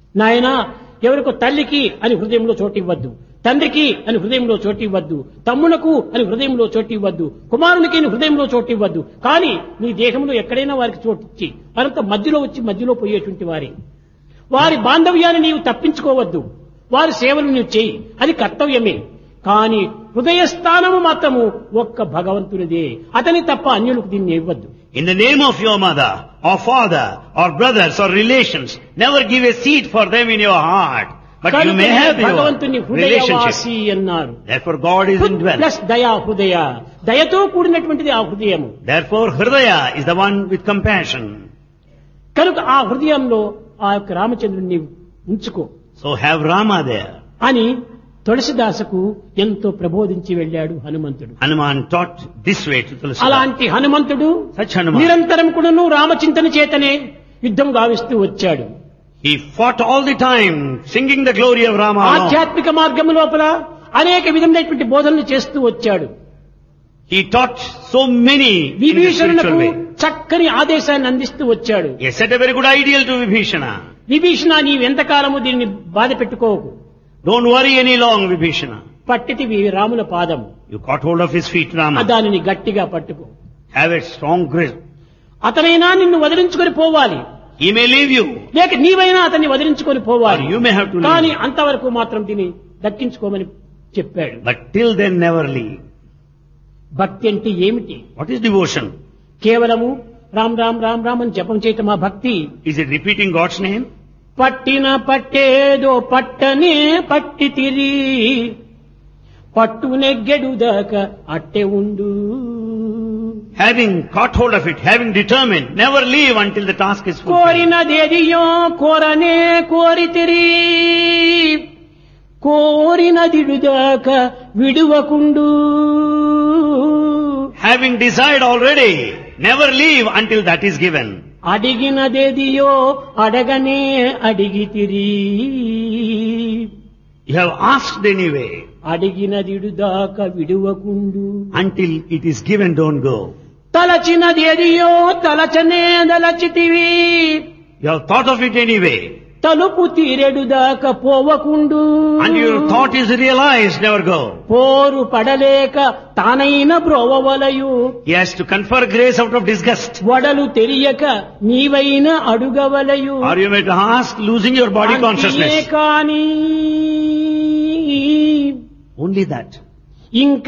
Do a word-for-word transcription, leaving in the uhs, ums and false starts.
నాయనా ఎవరికో తల్లికి అని హృదయంలో చోటు ఇవ్వద్దు, తండ్రికి అని హృదయంలో చోటు ఇవ్వద్దు, తమ్మునకు అని హృదయంలో చోటు ఇవ్వద్దు, కుమారునికి అని హృదయంలో చోటు ఇవ్వద్దు. కానీ నీ దేహంలో ఎక్కడైనా వారికి చోటు ఇచ్చి వారంతా మధ్యలో వచ్చి మధ్యలో పోయేటువంటి వారి వారి బాంధవ్యాన్ని నీవు తప్పించుకోవద్దు, వారి సేవలు నీవు చేయి, అది కర్తవ్యమే. కానీ హృదయస్థానము మాత్రము ఒక్క భగవంతునిదే, అతని తప్ప అన్యులకు దీన్ని ఇవ్వద్దు. In the name of your mother, or father, or brothers, or relations, never give a seat for them in your heart. But you may have your భగవంతుని హృదయవాసి అన్నారు. Therefore God is indwelt. Plus దయా హృదయ, దయతో కూడినటువంటిది ఆ హృదయము. Therefore Hridaya is the one with compassion. కనుక ఆ హృదయంలో ఆ యొక్క రామచంద్రుని ఉంచుకో. So have Rama there. అని తులసిదాసుకు ఎంతో ప్రబోధించి వెళ్ళాడు హనుమంతుడు. Hanuman taught this way to Tulsidas. అలాంటి హనుమంతుడు Such Hanuman. నిరంతరం కూడాను రామచింతన చేతనే యుద్ధం గావిస్తూ వచ్చాడు. He fought all the time, singing the glory of Rama alone. ఆధ్యాత్మిక మార్గం లోపల అనేక విధమైనటువంటి బోధనలు చేస్తూ వచ్చాడు. He taught so many in the విభీషణులకు spiritual way. చక్కని ఆదేశాన్ని అందిస్తూ వచ్చాడు. He set a very good ideal to Vibhishana. Vibhishana నీవెంతకాలము దీన్ని బాధ పెట్టుకోకు, Don't worry any long, Vibhishana. పట్టితివి రాముల పాదము, You caught hold of his feet, Rama. దానిని గట్టిగా పట్టుకో. Have a strong grip. అతనైనా నిన్ను వదిలించుకొని పోవాలి, He may leave you, లేక నీవైనా అతన్ని వదిలించుకొని or పోవాలి. you may have to కానీ leave. అంతవరకు మాత్రం దీన్ని దక్కించుకోమని చెప్పాడు. But till then, never leave. భక్తి అంటే ఏమిటి? What is devotion? కేవలము రామ్ రామ్ రామ్ రామ్ అని జపం చేయటం ఆ భక్తి? Is it repeating God's name? పట్టిన పట్టేదో పట్టనే పట్టి తిరి పట్టు నెగ్గెడుదాకా అట్టే ఉండు. Having caught hold of it, having determined, never leave until the task is fulfilled. కోరినదేదియో కోరనే కోరితిరి కోరినదిడుదాకా విడువకుండు. Having desired already, never leave until that is given. అడిగినదేదియో అడగనే అడిగితిరి You have asked anyway. అడిగినదిడుదాకా విడువకుండు. Until it is given, don't go. తలచినదేదియో తలచనే దలచితివి You have thought of it anyway. తలుపు తీరెడుదాకా పోవకుండు. And your thought is realized, never go. పోరు పడలేక తానైన బ్రోవవలయు He has to confer grace out of disgust. వడలు తెలియక నీవైన అడుగవలయు. Or you may ask, losing your body అంతే consciousness. కాని Only that. ఇంక